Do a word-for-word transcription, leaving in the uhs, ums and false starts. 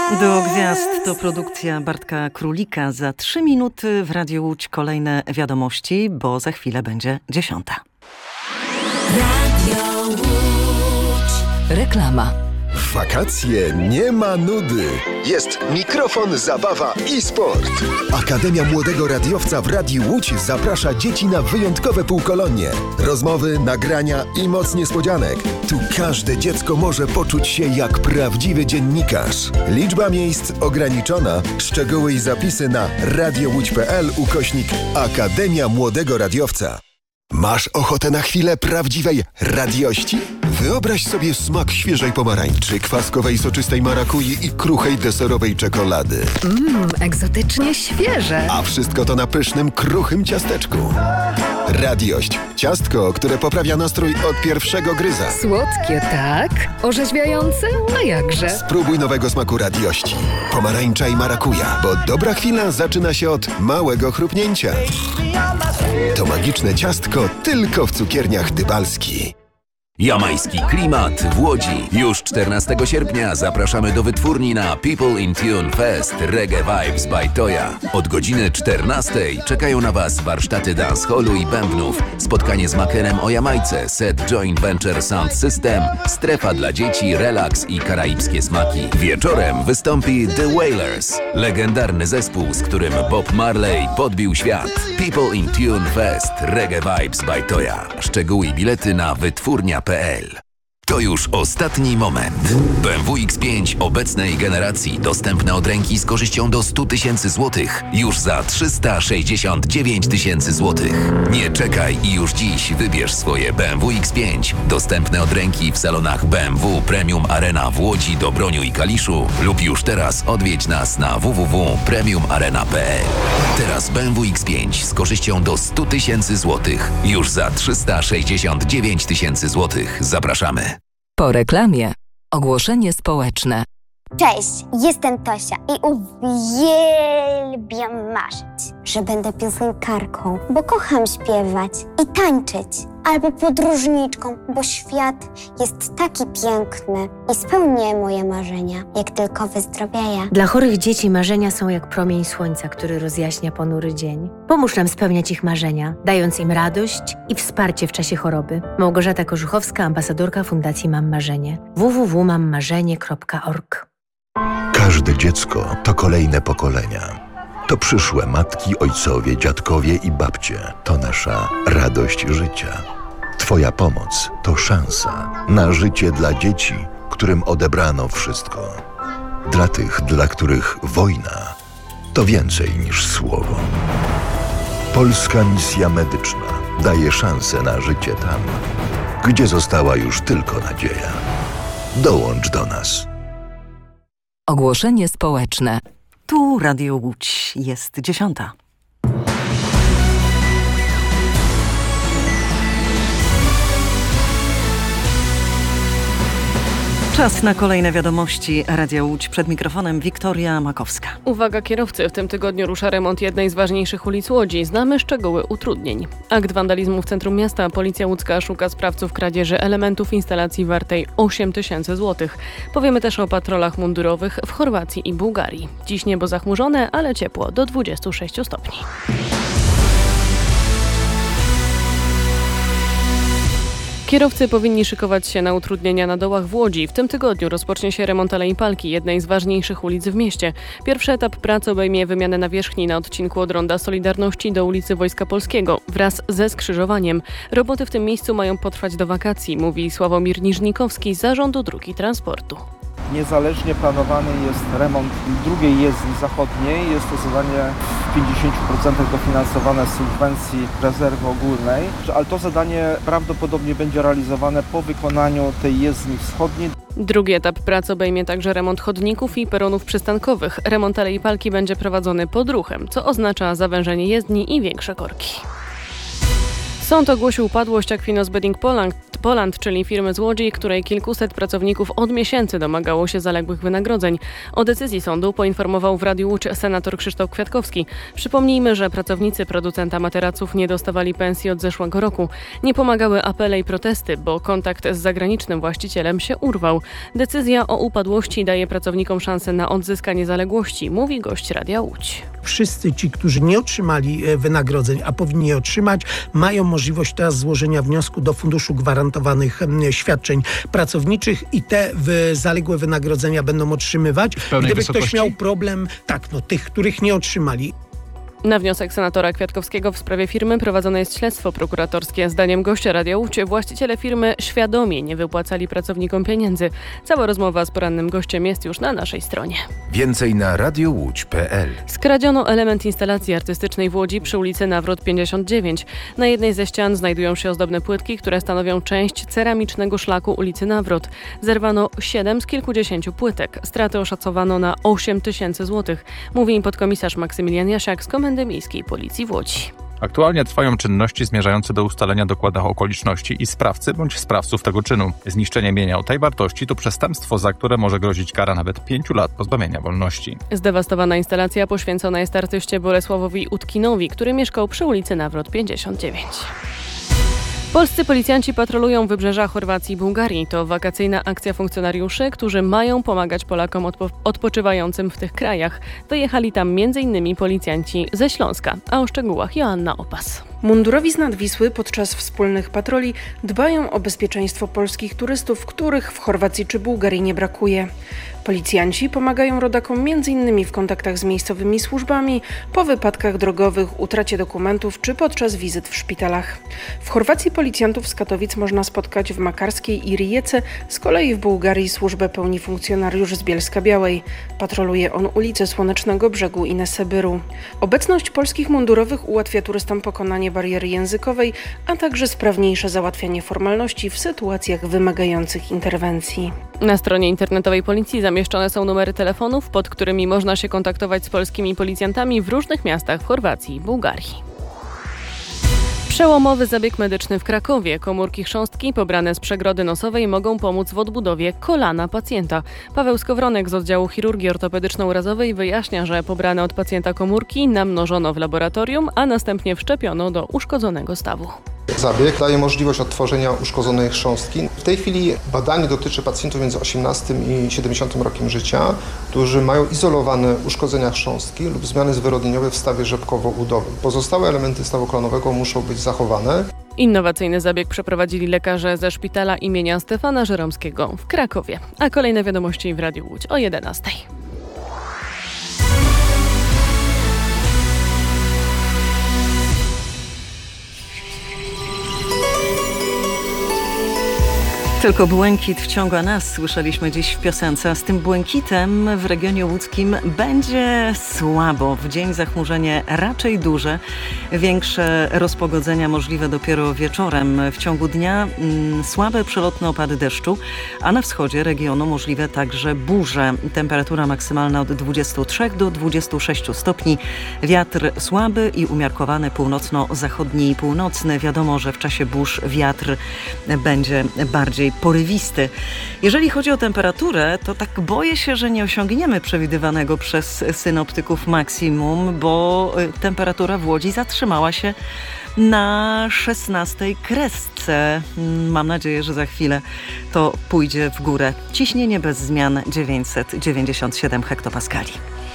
Do gwiazd to produkcja Bartka Królika. Za trzy minuty w Radiu Łódź kolejne wiadomości, bo za chwilę będzie dziesiąta. Radio Łódź. Reklama. W wakacje nie ma nudy. Jest mikrofon, zabawa i sport. Akademia Młodego Radiowca w Radiu Łódź zaprasza dzieci na wyjątkowe półkolonie. Rozmowy, nagrania i moc niespodzianek. Tu każde dziecko może poczuć się jak prawdziwy dziennikarz. Liczba miejsc ograniczona. Szczegóły i zapisy na radiołódź.pl ukośnik Akademia Młodego Radiowca. Masz ochotę na chwilę prawdziwej radiości? Wyobraź sobie smak świeżej pomarańczy, kwaskowej soczystej marakui i kruchej deserowej czekolady. Mmm, egzotycznie świeże. A wszystko to na pysznym, kruchym ciasteczku. Radiość. Ciastko, które poprawia nastrój od pierwszego gryza. Słodkie, tak? Orzeźwiające? A jakże? Spróbuj nowego smaku radiości. Pomarańcza i marakuja, bo dobra chwila zaczyna się od małego chrupnięcia. To magiczne ciastko tylko w cukierniach Dybalski. Jamajski klimat w Łodzi. Już czternastego sierpnia zapraszamy do wytwórni na People in Tune Fest Reggae Vibes by Toya. Od godziny czternastej czekają na Was warsztaty dancehallu i bębnów, spotkanie z Makerem o Jamajce, set Joint Venture Sound System, strefa dla dzieci, relaks i karaibskie smaki. Wieczorem wystąpi The Wailers, legendarny zespół, z którym Bob Marley podbił świat. People in Tune Fest Reggae Vibes by Toya. Szczegóły i bilety na wytwórnia kropka p l. To już ostatni moment. B M W X pięć obecnej generacji dostępne od ręki z korzyścią do sto tysięcy złotych już za trzysta sześćdziesiąt dziewięć tysięcy złotych. Nie czekaj i już dziś wybierz swoje B M W X pięć dostępne od ręki w salonach B M W Premium Arena w Łodzi, Dobroniu i Kaliszu lub już teraz odwiedź nas na w w w kropka premium arena kropka p l. Teraz B M W X pięć z korzyścią do sto tysięcy złotych już za trzysta sześćdziesiąt dziewięć tysięcy złotych. Zapraszamy. Po reklamie ogłoszenie społeczne. Cześć, jestem Tosia i uwielbiam marzyć, że będę piosenkarką, bo kocham śpiewać i tańczyć, albo podróżniczką, bo świat jest taki piękny i spełnię moje marzenia, jak tylko wyzdrowieję. Dla chorych dzieci marzenia są jak promień słońca, który rozjaśnia ponury dzień. Pomóż nam spełniać ich marzenia, dając im radość i wsparcie w czasie choroby. Małgorzata Korzuchowska, ambasadorka Fundacji Mam Marzenie. w w w kropka mam marzenie kropka org. Każde dziecko to kolejne pokolenia. To przyszłe matki, ojcowie, dziadkowie i babcie. To nasza radość życia. Twoja pomoc to szansa na życie dla dzieci, którym odebrano wszystko. Dla tych, dla których wojna to więcej niż słowo. Polska Misja Medyczna daje szansę na życie tam, gdzie została już tylko nadzieja. Dołącz do nas. Ogłoszenie społeczne. Tu Radio Łódź. Jest dziesiąta. Czas na kolejne wiadomości Radia Łódź. Przed mikrofonem Wiktoria Makowska. Uwaga kierowcy, w tym tygodniu rusza remont jednej z ważniejszych ulic Łodzi. Znamy szczegóły utrudnień. Akt wandalizmu w centrum miasta. Policja łódzka szuka sprawców kradzieży elementów instalacji wartej osiem tysięcy złotych. Powiemy też o patrolach mundurowych w Chorwacji i Bułgarii. Dziś niebo zachmurzone, ale ciepło do dwudziestu sześciu stopni. Kierowcy powinni szykować się na utrudnienia na dołach w Łodzi. W tym tygodniu rozpocznie się remont Alei Palki, jednej z ważniejszych ulic w mieście. Pierwszy etap pracy obejmie wymianę nawierzchni na odcinku od Ronda Solidarności do ulicy Wojska Polskiego wraz ze skrzyżowaniem. Roboty w tym miejscu mają potrwać do wakacji, mówi Sławomir Niżnikowski z Zarządu Dróg i Transportu. Niezależnie planowany jest remont drugiej jezdni zachodniej. Jest to zadanie w pięćdziesięciu procentach dofinansowane z subwencji rezerwy ogólnej, ale to zadanie prawdopodobnie będzie realizowane po wykonaniu tej jezdni wschodniej. Drugi etap pracy obejmie także remont chodników i peronów przystankowych. Remont Alei Palki będzie prowadzony pod ruchem, co oznacza zawężenie jezdni i większe korki. Sąd ogłosił upadłość Aquinos Bedding Poland Poland, czyli firmy z Łodzi, której kilkuset pracowników od miesięcy domagało się zaległych wynagrodzeń. O decyzji sądu poinformował w Radiu Łódź senator Krzysztof Kwiatkowski. Przypomnijmy, że pracownicy producenta materaców nie dostawali pensji od zeszłego roku. Nie pomagały apele i protesty, bo kontakt z zagranicznym właścicielem się urwał. Decyzja o upadłości daje pracownikom szansę na odzyskanie zaległości, mówi gość Radia Łódź. Wszyscy ci, którzy nie otrzymali wynagrodzeń, a powinni je otrzymać, mają możliwość teraz złożenia wniosku do Funduszu Gwarantowanych Świadczeń Pracowniczych i te w zaległe wynagrodzenia będą otrzymywać. Gdyby wysokości? Ktoś miał problem, tak, no tych, których nie otrzymali. Na wniosek senatora Kwiatkowskiego w sprawie firmy prowadzone jest śledztwo prokuratorskie. Zdaniem gościa Radia Łódź właściciele firmy świadomie nie wypłacali pracownikom pieniędzy. Cała rozmowa z porannym gościem jest już na naszej stronie. Więcej na radiowódź kropka pe el. Skradziono element instalacji artystycznej w Łodzi przy ulicy Nawrot pięćdziesiąt dziewięć. Na jednej ze ścian znajdują się ozdobne płytki, które stanowią część ceramicznego szlaku ulicy Nawrot. Zerwano siedem z kilkudziesięciu płytek. Straty oszacowano na osiem tysięcy złotych, mówi podkomisarz Maksymilian Jasiak z Komendy Miejskiej Policji w Łodzi. Aktualnie trwają czynności zmierzające do ustalenia dokładnych okoliczności i sprawcy bądź sprawców tego czynu. Zniszczenie mienia o tej wartości to przestępstwo, za które może grozić kara nawet pięciu lat pozbawienia wolności. Zdewastowana instalacja poświęcona jest artyście Bolesławowi Utkinowi, który mieszkał przy ulicy Nawrot pięćdziesiąt dziewięć. Polscy policjanci patrolują wybrzeża Chorwacji i Bułgarii. To wakacyjna akcja funkcjonariuszy, którzy mają pomagać Polakom odpo- odpoczywającym w tych krajach. Dojechali tam między innymi policjanci ze Śląska. A o szczegółach Joanna Opas. Mundurowi z Nadwisły podczas wspólnych patroli dbają o bezpieczeństwo polskich turystów, których w Chorwacji czy Bułgarii nie brakuje. Policjanci pomagają rodakom między innymi w kontaktach z miejscowymi służbami, po wypadkach drogowych, utracie dokumentów czy podczas wizyt w szpitalach. W Chorwacji policjantów z Katowic można spotkać w Makarskiej i Rijece, z kolei w Bułgarii służbę pełni funkcjonariusz z Bielska-Białej. Patroluje on ulice Słonecznego Brzegu i Nesebyru. Obecność polskich mundurowych ułatwia turystom pokonanie bariery językowej, a także sprawniejsze załatwianie formalności w sytuacjach wymagających interwencji. Na stronie internetowej policji zamieszczone są numery telefonów, pod którymi można się kontaktować z polskimi policjantami w różnych miastach w Chorwacji i Bułgarii. Przełomowy zabieg medyczny w Krakowie. Komórki chrząstki pobrane z przegrody nosowej mogą pomóc w odbudowie kolana pacjenta. Paweł Skowronek z oddziału chirurgii ortopedyczno-urazowej wyjaśnia, że pobrane od pacjenta komórki namnożono w laboratorium, a następnie wszczepiono do uszkodzonego stawu. Zabieg daje możliwość odtworzenia uszkodzonej chrząstki. W tej chwili badanie dotyczy pacjentów między osiemnastym i siedemdziesiątym rokiem życia, którzy mają izolowane uszkodzenia chrząstki lub zmiany zwyrodnieniowe w stawie rzepkowo-udowym. Pozostałe elementy stawu kolanowego muszą być zachowane. Innowacyjny zabieg przeprowadzili lekarze ze szpitala imienia Stefana Żeromskiego w Krakowie. A kolejne wiadomości w Radiu Łódź o jedenastej. Tylko błękit wciąga nas, słyszeliśmy dziś w piosence, a z tym błękitem w regionie łódzkim będzie słabo. W dzień zachmurzenie raczej duże, większe rozpogodzenia możliwe dopiero wieczorem. W ciągu dnia mm, słabe przelotne opady deszczu, a na wschodzie regionu możliwe także burze. Temperatura maksymalna od dwudziestu trzech do dwudziestu sześciu stopni. Wiatr słaby i umiarkowany północno-zachodni i północny. Wiadomo, że w czasie burz wiatr będzie bardziej porywisty. Jeżeli chodzi o temperaturę, to tak boję się, że nie osiągniemy przewidywanego przez synoptyków maksimum, bo temperatura w Łodzi zatrzymała się na szesnastej kresce. Mam nadzieję, że za chwilę to pójdzie w górę. Ciśnienie bez zmian dziewięćset dziewięćdziesiąt siedem hektopaskali.